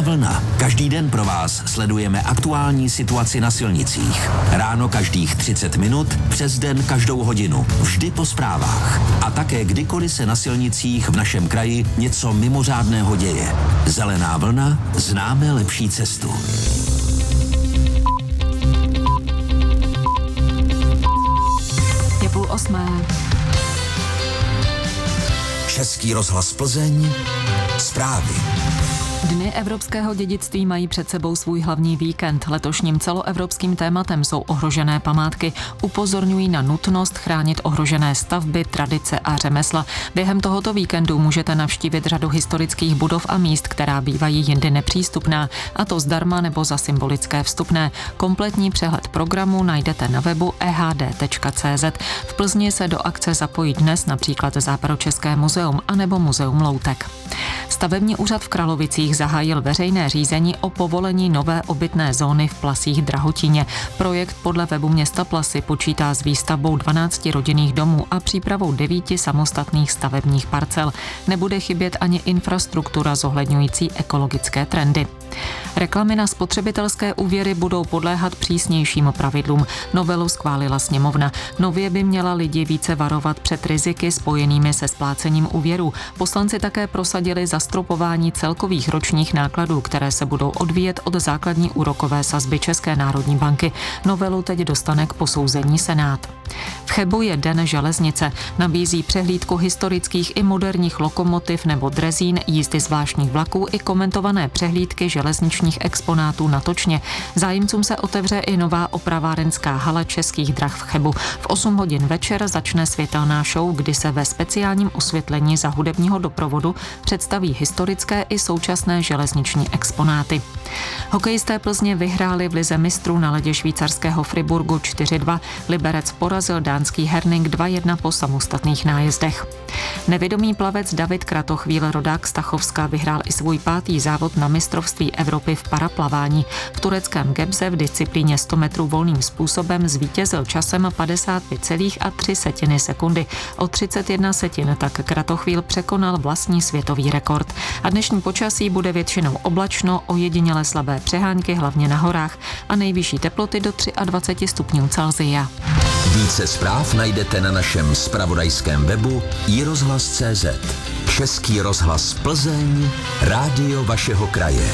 vlna. Každý den pro vás sledujeme aktuální situaci na silnicích. Ráno každých 30 minut, přes den každou hodinu. Vždy po zprávách. A také kdykoliv se na silnicích v našem kraji něco mimořádného děje. Zelená vlna, známe lepší cestu. Je 7:30. Český rozhlas Plzeň, zprávy. Dny evropského dědictví mají před sebou svůj hlavní víkend. Letošním celoevropským tématem jsou ohrožené památky. Upozorňují na nutnost chránit ohrožené stavby, tradice a řemesla. Během tohoto víkendu můžete navštívit řadu historických budov a míst, která bývají jindy nepřístupná, a to zdarma nebo za symbolické vstupné. Kompletní přehled programu najdete na webu ehd.cz. V Plzni se do akce zapojí dnes například Západočeské muzeum anebo Muzeum loutek. Stavební úřad v Kralovicích zahájil veřejné řízení o povolení nové obytné zóny v Plasích Drahotíně. Projekt podle webu města Plasy počítá s výstavbou 12 rodinných domů a přípravou 9 samostatných stavebních parcel. Nebude chybět ani infrastruktura zohledňující ekologické trendy. Reklamy na spotřebitelské úvěry budou podléhat přísnějším pravidlům. Novelu schválila sněmovna. Nově by měla lidi více varovat před riziky spojenými se splácením úvěrů. Poslanci také prosadili zastropování celkových ročních nákladů, které se budou odvíjet od základní úrokové sazby České národní banky. Novelu teď dostane k posouzení Senát. V Chebu je Den železnice. Nabízí přehlídku historických i moderních lokomotiv nebo drezín, jízdy zvláštních vlaků i komentované přehlídky železničních exponátů na Točně. Zájemcům se otevře i nová opravárenská hala Českých drah v Chebu. V 8 hodin večer začne světelná show, kdy se ve speciálním osvětlení za hudebního doprovodu představí historické i současné železniční exponáty. Hokejisté Plzně vyhráli v lize mistrů na ledě švýcarského Friburgu 4-2. Liberec porazil dánský Herning 2-1 po samostatných nájezdech. Nevědomý plavec David Kratochvíl, rodák z Tachovska, vyhrál i svůj 5. závod na mistrovství Evropy v paraplavání. V tureckém Gebze v disciplíně 100 metrů volným způsobem zvítězil časem 55,3 sekundy. O 31 setin tak Kratochvíl překonal vlastní světový rekord. A dnešní počasí bude většinou oblačno, ojediněle slabé přehánky, hlavně na horách, a nejvyšší teploty do 23 stupňů Celsia. Více zpráv najdete na našem zpravodajském webu iRozhlas.cz. Český rozhlas Plzeň, rádio vašeho kraje.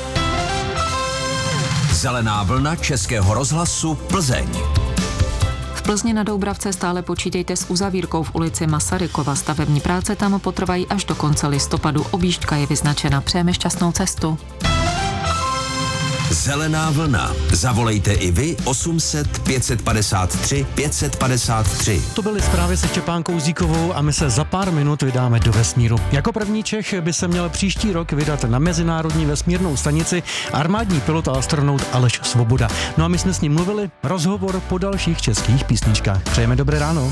Zelená vlna Českého rozhlasu Plzeň. V Plzni na Doubravce stále počítejte s uzavírkou v ulici Masarykova. Stavební práce tam potrvají až do konce listopadu. Objížďka je vyznačena. Přejeme šťastnou cestu. Zelená vlna. Zavolejte i vy 800 553 553. To byly zprávy se Štěpánkou Zíkovou a my se za pár minut vydáme do vesmíru. Jako první Čech by se měl příští rok vydat na mezinárodní vesmírnou stanici armádní pilot a astronaut Aleš Svoboda. No a my jsme s ním mluvili, rozhovor po dalších českých písničkách. Přejeme dobré ráno.